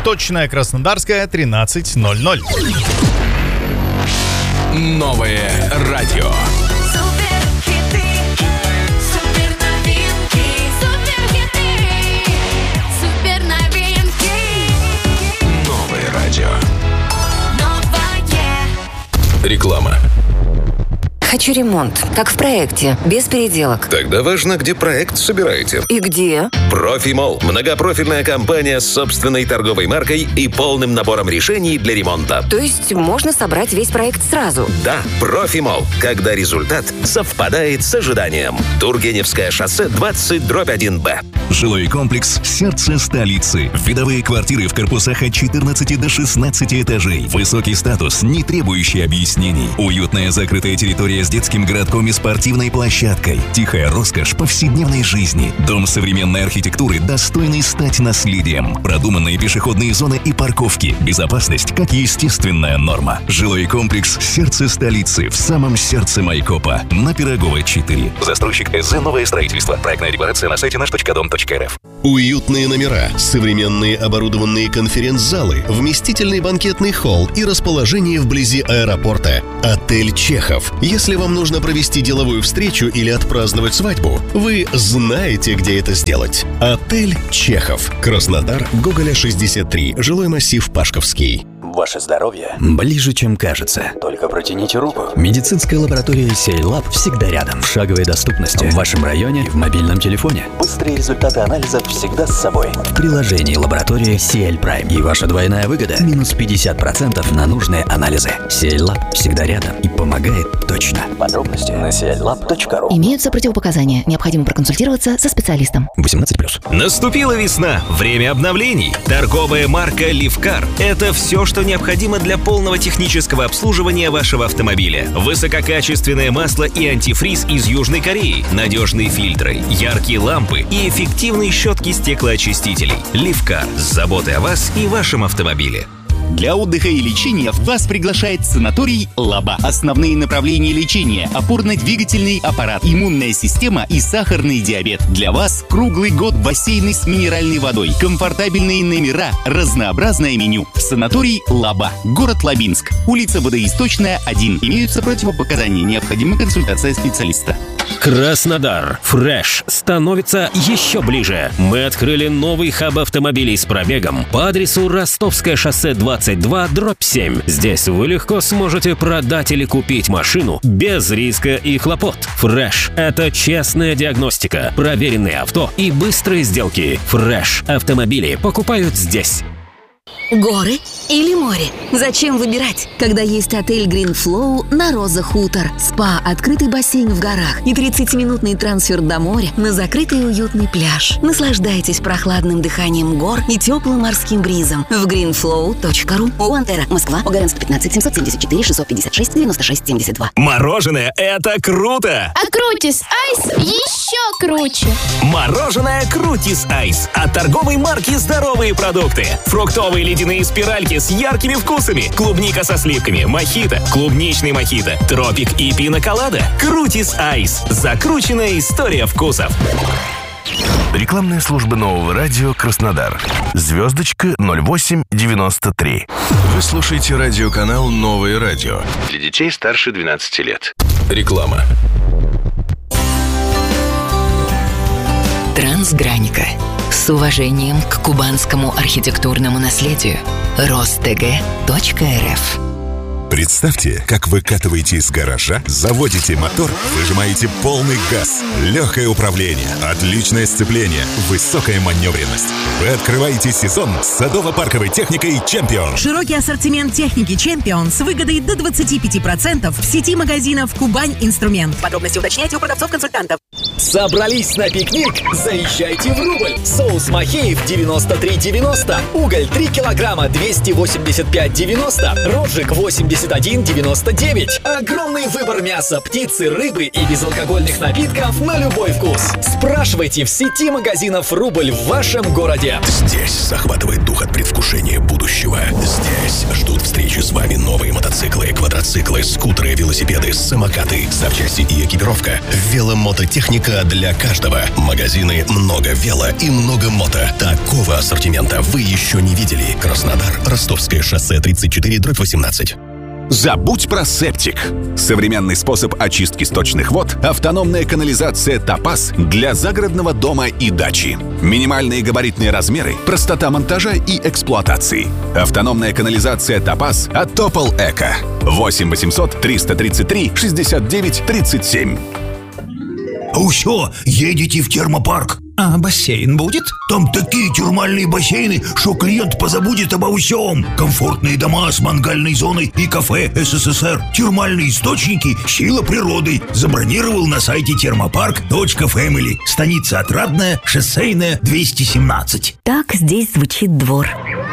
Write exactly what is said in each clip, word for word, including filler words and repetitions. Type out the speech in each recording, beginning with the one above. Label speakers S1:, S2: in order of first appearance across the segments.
S1: точное краснодарское тринадцать ноль ноль.
S2: Новое радио. Новое радио. Реклама.
S3: Хочу ремонт, как в проекте, без переделок.
S4: Тогда важно, где проект собираете.
S3: И где?
S4: Профимолл. Многопрофильная компания с собственной торговой маркой и полным набором решений для ремонта.
S3: То есть можно собрать весь проект сразу?
S4: Да, Профимолл. Когда результат совпадает с ожиданием. Тургеневское шоссе двадцать дробь один Б.
S5: Жилой комплекс «Сердце столицы». Видовые квартиры в корпусах от четырнадцати до шестнадцати этажей. Высокий статус, не требующий объяснений. Уютная закрытая территория с детским городком и спортивной площадкой. Тихая роскошь повседневной жизни. Дом современной архитектуры, достойный стать наследием. Продуманные пешеходные зоны и парковки. Безопасность как естественная норма. Жилой комплекс «Сердце столицы» в самом сердце Майкопа. На Пироговой четыре. Застройщик ЭЗ «Новое строительство». Проектная декларация на сайте наш точка дом точка эр эф.
S6: Уютные номера, современные оборудованные конференц-залы, вместительный банкетный холл и расположение вблизи аэропорта. Отель «Чехов». Если вам нужно провести деловую встречу или отпраздновать свадьбу, вы знаете, где это сделать. Отель «Чехов». Краснодар, Гоголя, шестьдесят три. Жилой массив Пашковский.
S7: Ваше здоровье ближе, чем кажется. Только протяните руку. Медицинская лаборатория си эл Lab всегда рядом. В шаговой доступности. В вашем районе и в мобильном телефоне. Быстрые результаты анализов всегда с собой. В приложении лаборатории си эл Prime. И ваша двойная выгода – минус пятьдесят процентов на нужные анализы. си эл Lab всегда рядом и помогает точно. Подробности на си эл лаб точка ру.
S8: Имеются противопоказания. Необходимо проконсультироваться со специалистом.
S7: восемнадцать плюс.
S9: Наступила весна. Время обновлений. Торговая марка Ливкар – это все, что необходимо для полного технического обслуживания вашего автомобиля. Высококачественное масло и антифриз из Южной Кореи, надежные фильтры, яркие лампы и эффективные щетки стеклоочистителей. Ливкар с заботой о вас и вашем автомобиле.
S10: Для отдыха и лечения вас приглашает санаторий «Лаба». Основные направления лечения – опорно-двигательный аппарат, иммунная система и сахарный диабет. Для вас круглый год бассейны с минеральной водой, комфортабельные номера, разнообразное меню. Санаторий «Лаба». Город Лабинск. Улица Водоисточная, один. Имеются противопоказания. Необходима консультация специалиста.
S11: Краснодар. Фреш становится еще ближе. Мы открыли новый хаб автомобилей с пробегом по адресу Ростовское шоссе двадцать два дробь семь. Здесь вы легко сможете продать или купить машину без риска и хлопот. Фреш – это честная диагностика, проверенные авто и быстрые сделки. Фреш. Автомобили покупают здесь.
S12: Горы или море? Зачем выбирать, когда есть отель Green Flow на Роза Хутор? Спа, открытый бассейн в горах и тридцатиминутный трансфер до моря на закрытый уютный пляж. Наслаждайтесь прохладным дыханием гор и теплым морским бризом в грин флоу точка ру. Уантера, Москва, Огаренск, пятнадцать, семьсот семьдесят четыре, шестьсот пятьдесят шесть, девяносто шесть, семьдесят два.
S9: Мороженое – это круто!
S13: А Крутис Айс еще круче!
S9: Мороженое Крутис Айс от торговой марки «Здоровые продукты». Фруктовые ледяные спиральки с яркими вкусами. Клубника со сливками, мохито, клубничный мохито, тропик и пина-колада. Крутис Айс. Закрученная история вкусов.
S14: Рекламная служба Нового радио Краснодар. Звездочка ноль восемь девяносто три.
S2: Вы слушаете радиоканал Новое радио. Для детей старше двенадцати лет. Реклама.
S15: Трансграника. С уважением к кубанскому архитектурному наследию. Ростг точка эр эф.
S16: Представьте, как вы катываете из гаража, заводите мотор, выжимаете полный газ, легкое управление, отличное сцепление, высокая маневренность. Вы открываете сезон с садово-парковой техникой «Чемпион».
S17: Широкий ассортимент техники «Чемпион» с выгодой до двадцати пяти процентов в сети магазинов «Кубань Инструмент». Подробности уточняйте у продавцов-консультантов.
S18: Собрались на пикник? Заезжайте в Рубль. Соус Махеев девяносто три девяносто, уголь три килограмма двести восемьдесят пять девяносто, розжиг восемьдесят семьдесят один девяносто девять. Огромный выбор мяса, птицы, рыбы и безалкогольных напитков на любой вкус. Спрашивайте в сети магазинов «Рубль» в вашем городе.
S6: Здесь захватывает дух от предвкушения будущего. Здесь ждут встречи с вами новые мотоциклы, квадроциклы, скутеры, велосипеды, самокаты, запчасти и экипировка. Веломототехника для каждого. Магазины «Много вело» и «Много мото». Такого ассортимента вы еще не видели. Краснодар, Ростовское шоссе тридцать четыре дробь восемнадцать.
S5: Забудь про септик. Современный способ очистки сточных вод – автономная канализация «Топаз» для загородного дома и дачи. Минимальные габаритные размеры, простота монтажа и эксплуатации. Автономная канализация «Топаз» от Топол Эко. восемь восемьсот триста тридцать три шестьдесят девять тридцать семь.
S19: Усё, едете в термопарк. А бассейн будет? Там такие термальные бассейны, что клиент позабудет обо всем. Комфортные дома с мангальной зоной и кафе СССР. Термальные источники – сила природы. Забронировал на сайте термопарк точка фэмили. Станица Отрадная, Шоссейная, двести семнадцать.
S12: Так здесь звучит двор.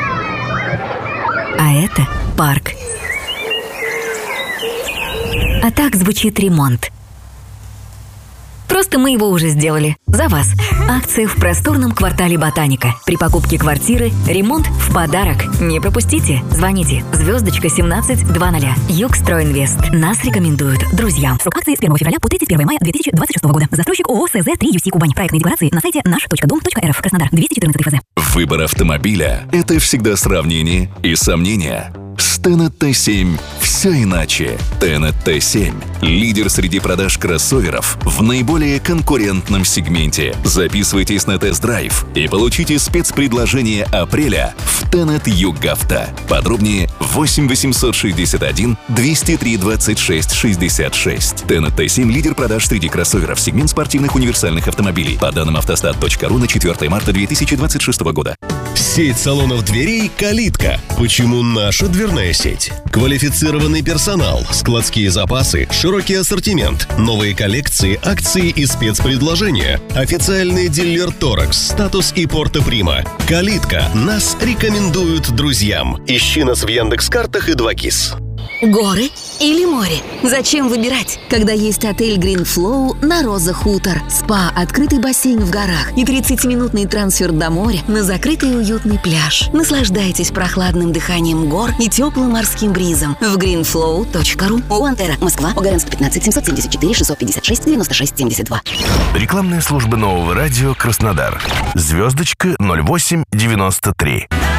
S12: А это парк. А так звучит ремонт. Просто мы его уже сделали. За вас. Акция в просторном квартале Ботаника. При покупке квартиры ремонт в подарок. Не пропустите. Звоните. Звездочка семнадцать двадцать. Югстройинвест. Нас рекомендуют друзьям. Срок акции с первого февраля по тридцать первого мая две тысячи двадцать шестого года. Застройщик ООО СЗ три ю си Кубань. Проектные декларации на сайте наш точка дом точка эр эф. Краснодар. двести четырнадцать ФЗ.
S5: Выбор автомобиля – это всегда сравнение и сомнения. С Tenet Т семь все иначе. Tenet Т семь – лидер среди продаж кроссоверов в наиболее конкурентном сегменте. Записывайтесь на тест-драйв и получите спецпредложение апреля в Tenet Югавто. Подробнее восемь восемьсот шестьдесят один двести три двадцать шесть шестьдесят шесть. Tenet Т семь – лидер продаж среди кроссоверов, сегмент спортивных универсальных автомобилей. По данным автостат точка ру на четвёртое марта две тысячи двадцать шестого года.
S6: Сеть салонов дверей «Калитка». Почему наша дверная сеть? Квалифицированный персонал, складские запасы, широкий ассортимент, новые коллекции, акции и спецпредложения. Официальный дилер «Торекс», «Статус» и «Порто Прима». «Калитка». Нас рекомендуют друзьям. Ищи нас в Яндекс.Картах и два кис.
S12: Горы или море? Зачем выбирать, когда есть отель Green Flow на Роза Хутор? Спа, открытый бассейн в горах и тридцатиминутный трансфер до моря на закрытый уютный пляж. Наслаждайтесь прохладным дыханием гор и теплым морским бризом в грин флоу точка ру. Уантера, Москва, Огаренск, пятнадцать, семьсот семьдесят четыре, шестьсот пятьдесят шесть, девяносто шесть семьдесят два.
S14: Рекламная служба Нового радио Краснодар. Звездочка ноль восемь девяносто три.